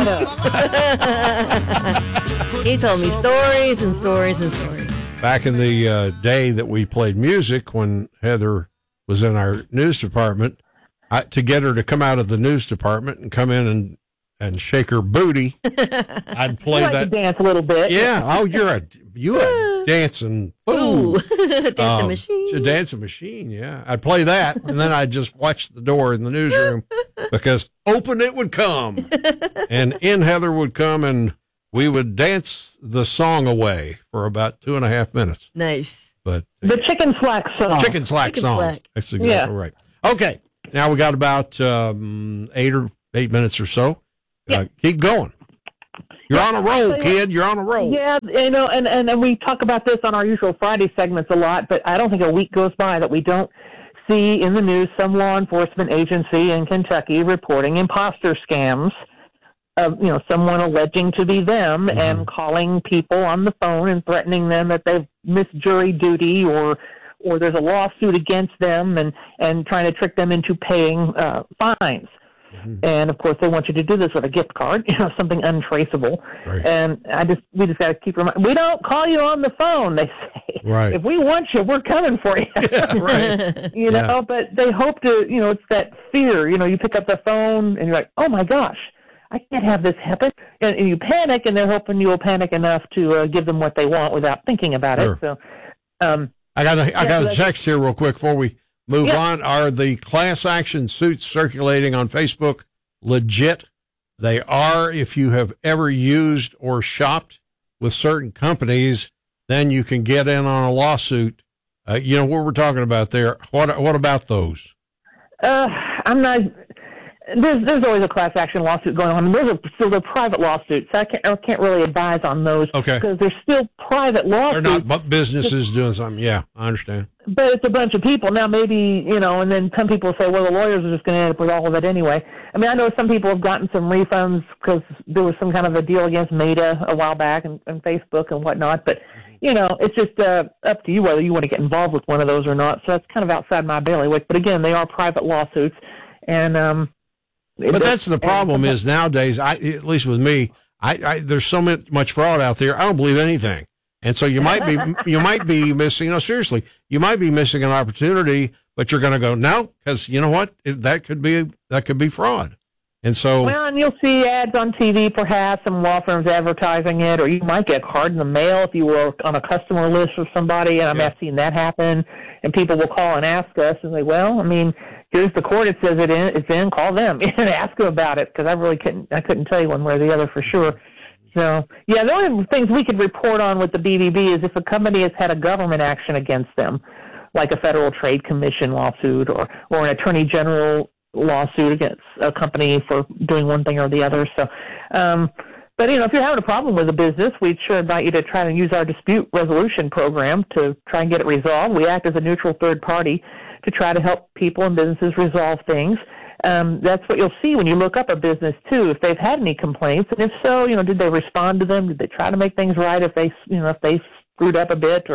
He told me stories and stories and stories. Back in the day that we played music, when Heather was in our news department, to get her to come out of the news department and come in and shake her booty, I'd play to dance a little bit. Yeah. Oh, you a dancing fool. Dancing machine. A dancing machine, yeah. I'd play that, and then I'd just watch the door in the newsroom because open it would come. And in Heather would come, and we would dance the song away for about 2.5 minutes. Nice. But the Chicken Slack song. Chicken Slack song. That's exactly right. Okay. Now we got about 8 minutes or so. Keep going. You're on a roll, kid. You're on a roll. Yeah, and we talk about this on our usual Friday segments a lot, but I don't think a week goes by that we don't see in the news some law enforcement agency in Kentucky reporting imposter scams of, someone alleging to be them and calling people on the phone and threatening them that they've missed jury duty or there's a lawsuit against them and trying to trick them into paying fines. And of course, they want you to do this with a gift card, something untraceable. Right. And we just got to keep reminding. We don't call you on the phone, they say. Right. If we want you, we're coming for you. Yeah, right. But they hope to, it's that fear. You pick up the phone and you're like, oh my gosh, I can't have this happen. And you panic, and they're hoping you will panic enough to give them what they want without thinking about it. So, I got a text here real quick before we move on. Are the class action suits circulating on Facebook legit? They are. If you have ever used or shopped with certain companies, then you can get in on a lawsuit. What we're talking about there. What about those? I'm not. There's always a class action lawsuit going on. Those are still private lawsuits. So I can't really advise on those. Okay. Because they're still private lawsuits. They're not businesses doing something. Yeah, I understand. But it's a bunch of people. Now maybe, and then some people say, well, the lawyers are just going to end up with all of it anyway. I mean, I know some people have gotten some refunds because there was some kind of a deal against Meta a while back and Facebook and whatnot. But, it's just up to you whether you want to get involved with one of those or not. So that's kind of outside my bailiwick. But again, they are private lawsuits. And, but that's the problem is nowadays, at least with me, there's so much fraud out there. I don't believe anything. And so you might be missing, seriously, you might be missing an opportunity, but you're going to go, no, because you know what? That could be fraud. And so. Well, and you'll see ads on TV, perhaps, some law firms advertising it, or you might get a card in the mail if you were on a customer list of somebody. And I've seen that happen. And people will call and ask us and say, well, I mean, here's the court it says it's in, call them and ask them about it, because I couldn't tell you one way or the other for sure. So, the only things we could report on with the BBB is if a company has had a government action against them, like a Federal Trade Commission lawsuit or an Attorney General lawsuit against a company for doing one thing or the other. So, but, if you're having a problem with a business, we'd sure invite you to try to use our dispute resolution program to try and get it resolved. We act as a neutral third party to try to help people and businesses resolve things. That's what you'll see when you look up a business, too, if they've had any complaints. And if so, did they respond to them? Did they try to make things right if they screwed up a bit?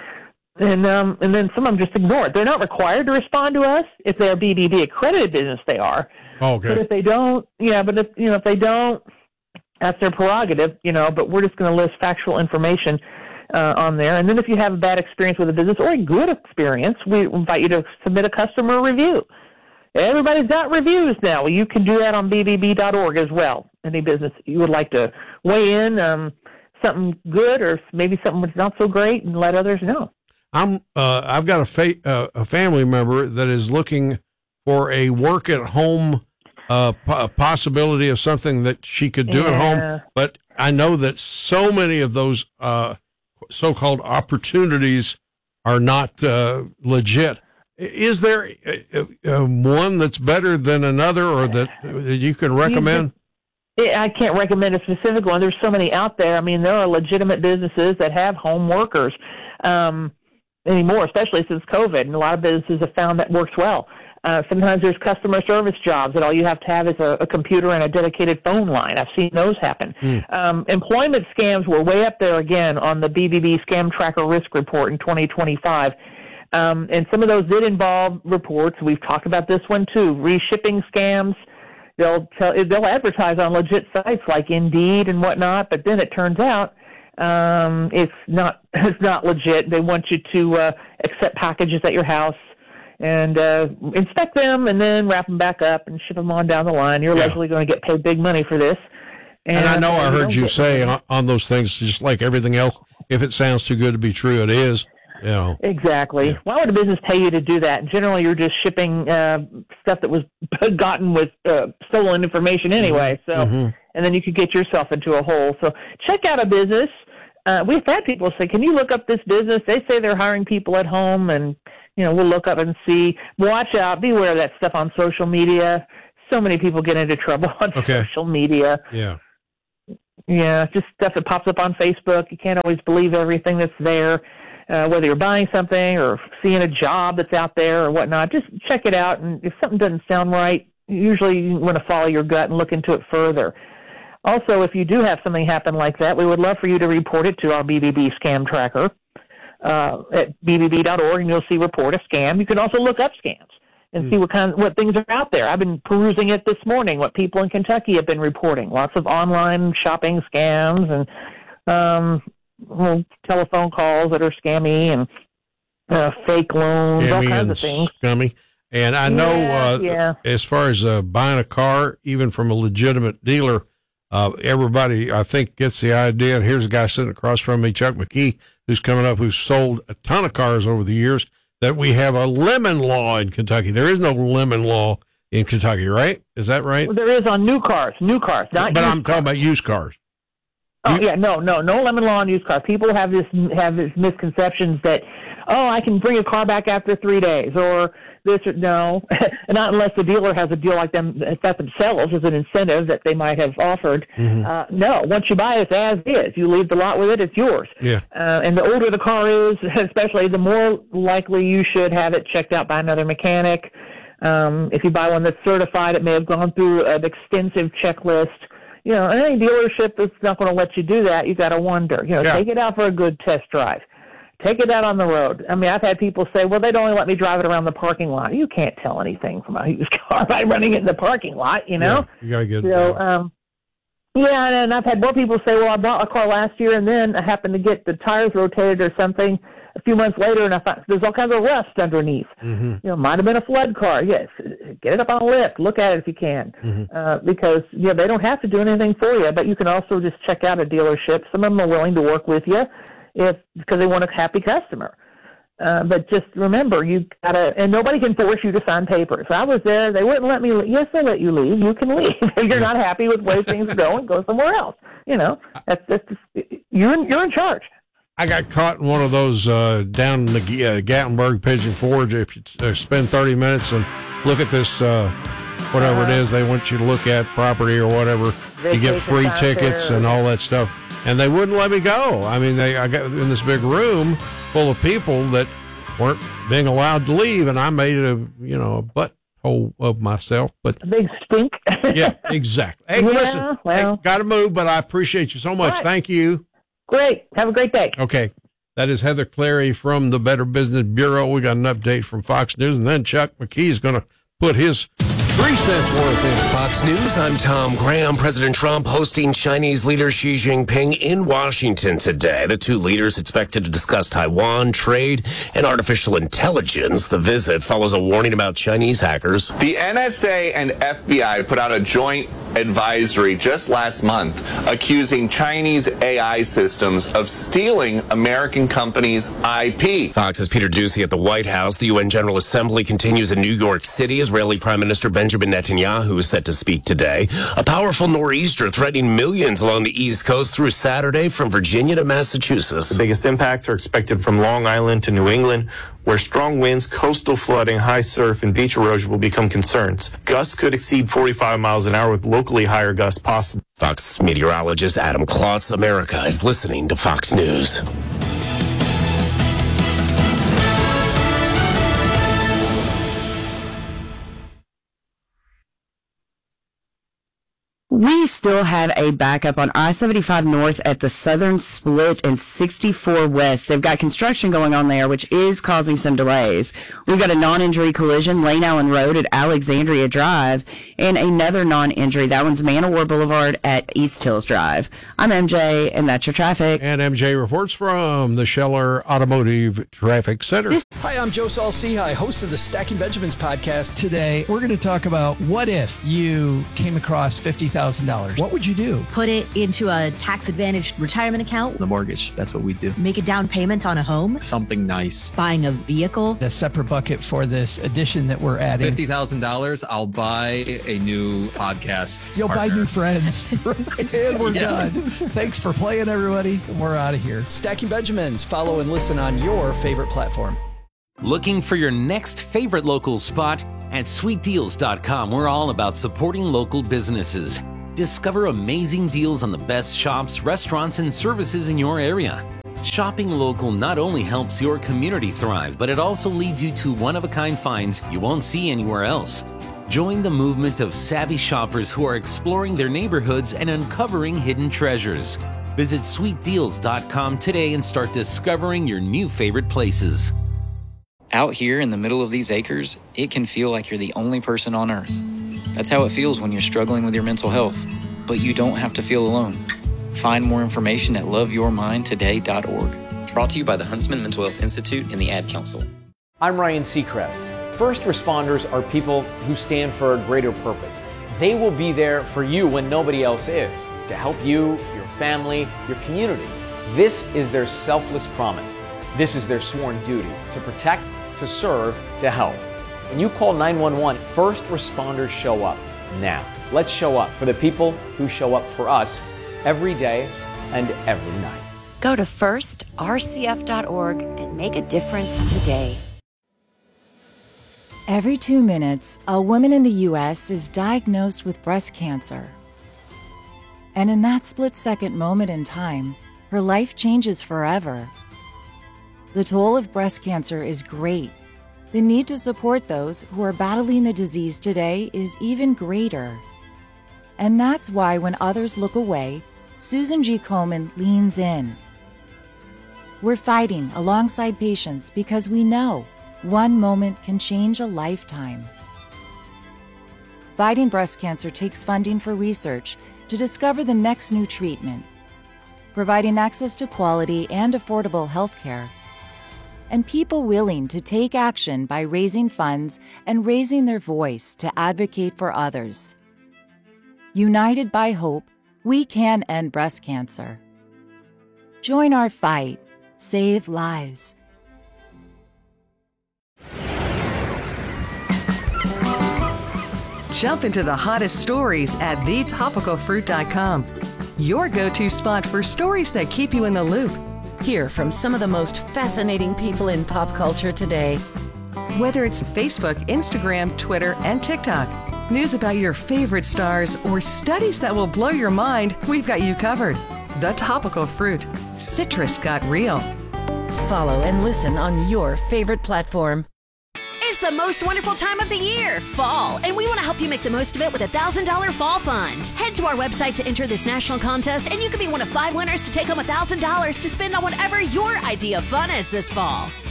And then some of them just ignore it. They're not required to respond to us. If they're a BBB accredited business, they are. Okay. But if they don't, if they don't, that's their prerogative, but we're just going to list factual information on there. And then if you have a bad experience with a business or a good experience, we invite you to submit a customer review. Everybody's got reviews now. Well, you can do that on bbb.org as well. Any business you would like to weigh in, something good or maybe something that's not so great, and let others know. I've got a family member that is looking for a work at home possibility of something that she could do at home, but I know that so many of those so-called opportunities are not legit. Is there one that's better than another, or that you can recommend? I can't recommend a specific one. There's so many out there. I mean, there are legitimate businesses that have home workers anymore, especially since COVID, and a lot of businesses have found that works well. Sometimes there's customer service jobs that all you have to have is a computer and a dedicated phone line. I've seen those happen. Employment scams were way up there again on the BBB Scam Tracker Risk Report in 2025. And some of those did involve reports. We've talked about this one too. Reshipping scams, they'll advertise on legit sites like Indeed and whatnot, but then it turns out it's not legit. They want you to accept packages at your house and inspect them and then wrap them back up and ship them on down the line. You're allegedly going to get paid big money for this. And I know I heard you say on those things, just like everything else, if it sounds too good to be true, it is. You know. Exactly. Yeah. Why would a business pay you to do that? Generally, you're just shipping stuff that was gotten with stolen information anyway. So, and then you could get yourself into a hole. So, check out a business. We've had people say, "Can you look up this business?" They say they're hiring people at home, and we'll look up and see. Watch out. Beware of that stuff on social media. So many people get into trouble on social media. Yeah. Yeah, just stuff that pops up on Facebook. You can't always believe everything that's there. Whether you're buying something or seeing a job that's out there or whatnot, just check it out. And if something doesn't sound right, usually you want to follow your gut and look into it further. Also, if you do have something happen like that, we would love for you to report it to our BBB scam tracker at bbb.org, and you'll see report a scam. You can also look up scams and see what things are out there. I've been perusing it this morning, what people in Kentucky have been reporting. Lots of online shopping scams and telephone calls that are scammy and fake loans, all kinds of things. Scummy. And I know as far as buying a car, even from a legitimate dealer, everybody, I think, gets the idea. And here's a guy sitting across from me, Chuck McKee, who's coming up, who's sold a ton of cars over the years, that we have a lemon law in Kentucky. There is no lemon law in Kentucky, right? Is that right? Well, there is on new cars, not but I'm talking about used cars. Oh, yeah, no lemon law on used cars. People have this misconceptions that, I can bring a car back after 3 days, or this or no, not unless the dealer has a deal like that themselves as an incentive that they might have offered. No, once you buy it, it's as is. You leave the lot with it, it's yours. Yeah. And the older the car is, especially, the more likely you should have it checked out by another mechanic. If you buy one that's certified, it may have gone through an extensive checklist. Any dealership that's not going to let you do that, you got to wonder. Take it out for a good test drive. Take it out on the road. I mean, I've had people say, well, they'd only let me drive it around the parking lot. You can't tell anything from a used car by running it in the parking lot, Yeah, you got to get it. And I've had more people say, well, I bought a car last year, and then I happened to get the tires rotated or something a few months later, and I found there's all kinds of rust underneath. Might have been a flood car. Yes, get it up on a lift. Look at it if you can, because they don't have to do anything for you, but you can also just check out a dealership. Some of them are willing to work with you because they want a happy customer. But just remember, you gotta, and nobody can force you to sign papers. I was there; they wouldn't let me. Yes, they let you leave. You can leave if you're not happy with the way things are going. Go somewhere else. That's you're in charge. I got caught in one of those down in the Gatlinburg Pigeon Forge. If you spend 30 minutes and look at this, whatever it is they want you to look at, property or whatever, you get free tickets and all that stuff. And they wouldn't let me go. I mean, I got in this big room full of people that weren't being allowed to leave, and I made it a butthole of myself. But a big stink. Yeah, exactly. Hey, listen, got to move, but I appreciate you so much. Right. Thank you. Great. Have a great day. Okay. That is Heather Clary from the Better Business Bureau. We got an update from Fox News, and then Chuck McKee is going to put his 3 cents worth in. Fox News, I'm Tom Graham. President Trump hosting Chinese leader Xi Jinping in Washington today. The two leaders expected to discuss Taiwan, trade, and artificial intelligence. The visit follows a warning about Chinese hackers. The NSA and FBI put out a joint advisory just last month accusing Chinese AI systems of stealing American companies' IP. Fox's Peter Doocy at the White House. The UN General Assembly continues in New York City. Israeli Prime Minister Benjamin Netanyahu is set to speak today. A powerful nor'easter threatening millions along the East Coast through Saturday from Virginia to Massachusetts. The biggest impacts are expected from Long Island to New England, where strong winds, coastal flooding, high surf, and beach erosion will become concerns. Gusts could exceed 45 miles an hour with locally higher gusts possible. Fox meteorologist Adam Klotz. America is listening to Fox News. We still have a backup on I-75 North at the Southern Split and 64 West. They've got construction going on there, which is causing some delays. We've got a non-injury collision, Lane Allen Road at Alexandria Drive, and another non-injury. That one's Manowar Boulevard at East Hills Drive. I'm MJ, and that's your traffic. And MJ reports from the Scheller Automotive Traffic Center. Hi, I'm Joe Saul-Sehy, host of the Stacking Benjamins podcast. Today, we're going to talk about what if you came across $50,000. What would you do? Put it into a tax-advantaged retirement account. The mortgage. That's what we do. Make a down payment on a home. Something nice. Buying a vehicle. A separate bucket for this addition that we're adding. $50,000, I'll buy a new podcast. You'll partner. buy new friends. And we're done. Thanks for playing, everybody. We're out of here. Stacking Benjamins. Follow and listen on your favorite platform. Looking for your next favorite local spot? At sweetdeals.com, we're all about supporting local businesses. Discover amazing deals on the best shops, restaurants, and services in your area. Shopping local not only helps your community thrive, but it also leads you to one-of-a-kind finds you won't see anywhere else. Join the movement of savvy shoppers who are exploring their neighborhoods and uncovering hidden treasures. Visit sweetdeals.com today and start discovering your new favorite places. Out here in the middle of these acres, it can feel like you're the only person on Earth. That's how it feels when you're struggling with your mental health. But you don't have to feel alone. Find more information at loveyourmindtoday.org. Brought to you by the Huntsman Mental Health Institute and the Ad Council. I'm Ryan Seacrest. First responders are people who stand for a greater purpose. They will be there for you when nobody else is, to help you, your family, your community. This is their selfless promise. This is their sworn duty, to protect, to serve, to help. When you call 911, first responders show up now. Let's show up for the people who show up for us every day and every night. Go to firstrcf.org and make a difference today. Every 2 minutes, a woman in the U.S. is diagnosed with breast cancer. And in that split-second moment in time, her life changes forever. The toll of breast cancer is great. The need to support those who are battling the disease today is even greater. And that's why when others look away, Susan G. Komen leans in. We're fighting alongside patients because we know one moment can change a lifetime. Fighting breast cancer takes funding for research to discover the next new treatment, providing access to quality and affordable health care, and people willing to take action by raising funds and raising their voice to advocate for others. United by hope, we can end breast cancer. Join our fight. Save lives. Jump into the hottest stories at thetopicalfruit.com. Your go-to spot for stories that keep you in the loop. Hear from some of the most fascinating people in pop culture today. Whether it's Facebook, Instagram, Twitter, and TikTok, news about your favorite stars, or studies that will blow your mind, we've got you covered. The Topical Fruit. Citrus got real. Follow and listen on your favorite platform. It's the most wonderful time of the year, fall, and we want to help you make the most of it with a $1,000 fall fund. Head to our website to enter this national contest, and you could be one of 5 winners to take home $1,000 to spend on whatever your idea of fun is this fall.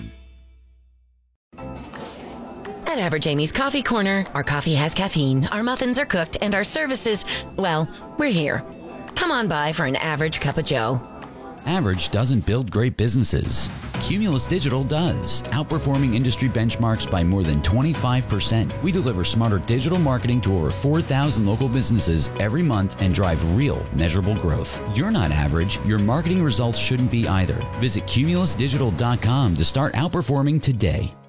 At Average Amy's Coffee Corner, our coffee has caffeine, our muffins are cooked, and our services, well, we're here. Come on by for an average cup of joe. Average doesn't build great businesses. Cumulus Digital does, outperforming industry benchmarks by more than 25%. We deliver smarter digital marketing to over 4,000 local businesses every month and drive real, measurable growth. You're not average. Your marketing results shouldn't be either. Visit cumulusdigital.com to start outperforming today.